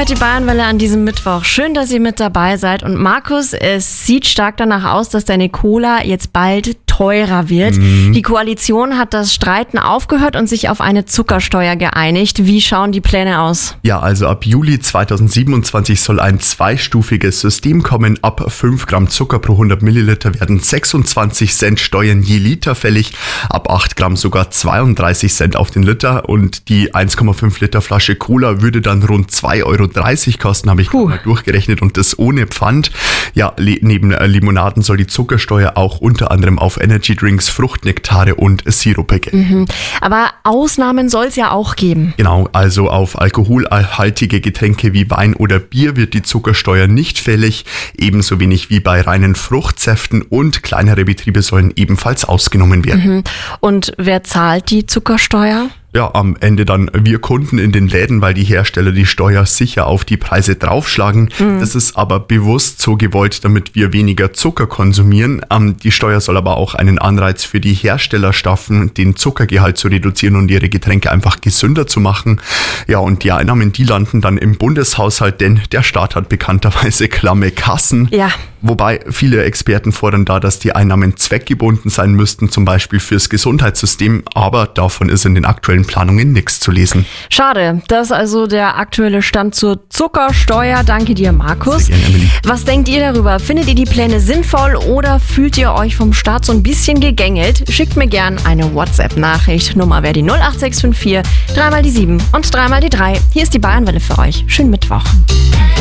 hört die Bayernwelle an diesem Mittwoch. Schön, dass ihr mit dabei seid. Und Markus, es sieht stark danach aus, dass deine Cola jetzt bald teurer wird. Die Koalition hat das Streiten aufgehört und sich auf eine Zuckersteuer geeinigt. Wie schauen die Pläne aus? Ja, also ab Juli 2027 soll ein zweistufiges System kommen. Ab 5 Gramm Zucker pro 100 Milliliter werden 26 Cent Steuern je Liter fällig. Ab 8 Gramm sogar 32 Cent auf den Liter. Und die 1,5 Liter Flasche Cola würde dann rund 2,30 Euro kosten, habe ich mal durchgerechnet, und das ohne Pfand. Ja, neben Limonaden soll die Zuckersteuer auch unter anderem auf Energydrinks, Fruchtnektare und Sirupe gelten. Aber Ausnahmen soll es ja auch geben. Genau, also auf alkoholhaltige Getränke wie Wein oder Bier wird die Zuckersteuer nicht fällig, ebenso wenig wie bei reinen Fruchtsäften, und kleinere Betriebe sollen ebenfalls ausgenommen werden. Und wer zahlt die Zuckersteuer? Ja, am Ende dann wir Kunden in den Läden, weil die Hersteller die Steuer sicher auf die Preise draufschlagen. Das ist aber bewusst so gewollt, damit wir weniger Zucker konsumieren. Die Steuer soll aber auch einen Anreiz für die Hersteller schaffen, den Zuckergehalt zu reduzieren und ihre Getränke einfach gesünder zu machen. Ja, und die Einnahmen, die landen dann im Bundeshaushalt, denn der Staat hat bekannterweise klamme Kassen. Ja. Wobei viele Experten fordern da, dass die Einnahmen zweckgebunden sein müssten, zum Beispiel fürs Gesundheitssystem, aber davon ist in den aktuellen Planungen nichts zu lesen. Schade, das ist also der aktuelle Stand zur Zuckersteuer. Danke dir, Markus. Sehr gerne, Emily. Was denkt ihr darüber? Findet ihr die Pläne sinnvoll oder fühlt ihr euch vom Staat so ein bisschen gegängelt? Schickt mir gern eine WhatsApp-Nachricht. Nummer wäre die 08654 3 mal die 7 und 3 mal die 3. Hier ist die Bayernwelle für euch. Schönen Mittwoch.